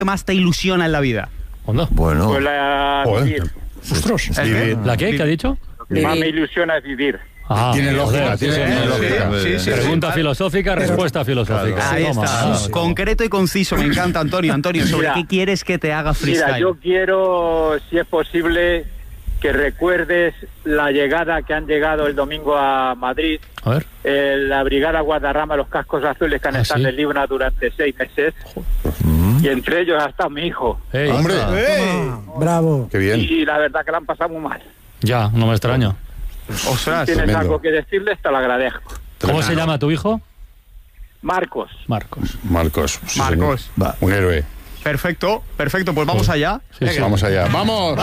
¿Qué más te ilusiona en la vida? ¿Onda? Bueno. Pues la vivir. Ostras. ¿El qué? ¿La qué? ¿Qué ha dicho? Lo que más me ilusiona es vivir. Tiene lógica, tiene lógica. Sí, Pregunta filosófica, respuesta filosófica. Ahí Toma, está. vamos. Concreto y conciso. Me encanta, Antonio. Antonio, ¿sobre Mira. qué quieres que te haga freestyle? Mira, yo quiero, si es posible, que recuerdes la llegada que han llegado el domingo a Madrid, A ver. la Brigada Guadarrama, los cascos azules que han estado ¿sí? en Libna durante 6 meses, y entre ellos hasta mi hijo. Ey, ¡Hombre! Bravo. ¡Qué bien! Y la verdad que la han pasado muy mal. Ya, no me extraño. Ostras. Si tienes tremendo. algo que decirles, te lo agradezco. ¿Cómo se llama tu hijo? Marcos. Marcos. Marcos. sí, Marcos. señor. Va, un héroe. Perfecto, perfecto. Pues vamos allá. Sí, sí. Vamos allá. ¡Vamos!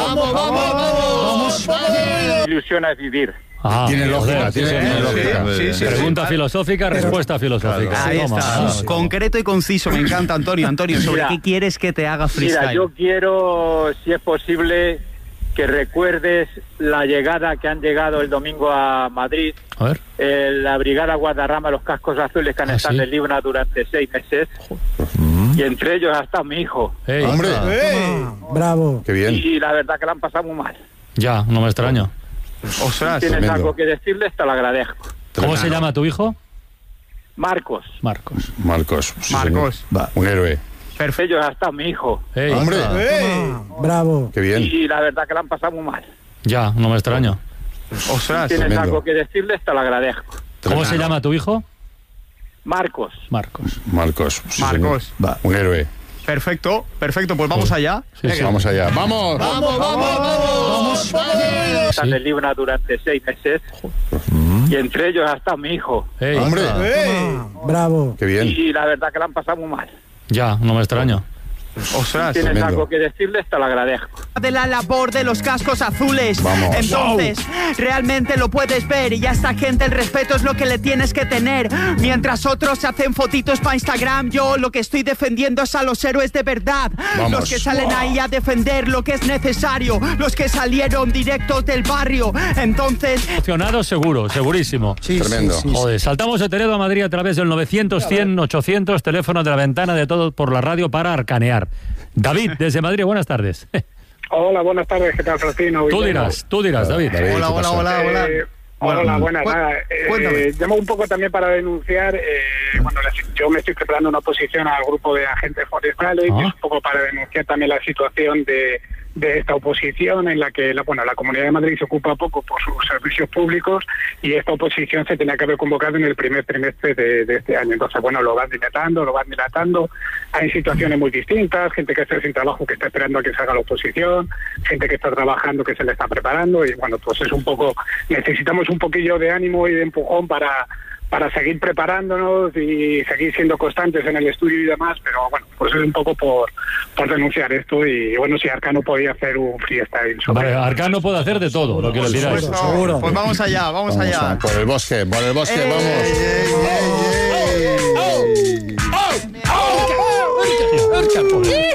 Mi ilusión es vivir. Ah, Tiene lógica, joder, tiene sí, lógica. Sí. Pregunta filosófica, respuesta filosófica. Ahí Toma, está. vamos. Concreto y conciso. Me encanta, Antonio. Antonio, ¿sobre Mira. qué quieres que te haga freestyle? Mira, yo quiero, si es posible, que recuerdes la llegada que han llegado el domingo a Madrid, A ver. la Brigada Guadarrama, los cascos azules que han estado ¿sí? en Libna durante 6 meses, y entre ellos hasta mi hijo. Ey, ¡Hombre! Bravo. ¡Qué bien! Y la verdad que la han pasado muy mal. ya, no me extraño. Ostras. Si tienes tremendo. algo que decirles, te lo agradezco. ¿Cómo se llama tu hijo? Marcos. Marcos. Marcos. sí, Marcos. señor. Va, un héroe. Ellos hasta mi hijo. Ey, ¡Hombre! Bravo. ¡Qué bien! Y la verdad que la han pasado muy mal. ya, no me extraño. Ostras. Si tienes tremendo. algo que decirles, te lo agradezco. ¿Cómo se llama tu hijo? Marcos. Marcos. Marcos. sí, Marcos. señor. Va, un héroe. Perfecto, perfecto. Pues vamos allá. Sí, sí. Vamos allá. ¡Vamos! Están en Libna durante 6 meses, y entre ellos hasta mi hijo. Ey, ¡Hombre! Bravo. ¡Qué bien! Y la verdad que la han pasado muy mal. ya, no me extraño. Ostras. Si tienes tremendo. algo que decirles, te lo agradezco. De la labor de los cascos azules. Vamos. Entonces, realmente lo puedes ver y a esta gente el respeto es lo que le tienes que tener. Mientras otros se hacen fotitos para Instagram, yo lo que estoy defendiendo es a los héroes de verdad. Vamos. Los que salen ahí a defender lo que es necesario, los que salieron directos del barrio. Entonces, Emocionado seguro, segurísimo. Sí, Tremendo. sí, sí. Joder, saltamos de Teredo a Madrid a través del 900-100-800, teléfono de la ventana de todo por la radio para arcanear. David, desde Madrid, buenas tardes. Hola, buenas tardes, ¿qué tal, Francino? Tú dirás, David. David, hola, ¿qué hola, pasa? hola, hola. Hola, buenas. Nada, cuéntame. llamo un poco también para denunciar, yo me estoy preparando una oposición al grupo de agentes forestales, y es un poco para denunciar también la situación de esta oposición en la que la Comunidad de Madrid se ocupa poco por sus servicios públicos, y esta oposición se tenía que haber convocado en el primer trimestre de este año. Entonces, lo van dilatando, hay situaciones muy distintas, gente que está sin trabajo que está esperando a que salga la oposición, gente que está trabajando que se le está preparando, y pues es un poco, necesitamos un poquillo de ánimo y de empujón para seguir preparándonos y seguir siendo constantes en el estudio y demás, pero pues es un poco por denunciar esto, y si Arcano podía hacer un freestyle sobre Vale, Arcano puede hacer de todo, lo que le diráis. Seguro. Pues vamos allá, vamos allá. Por el bosque, vamos. Ey.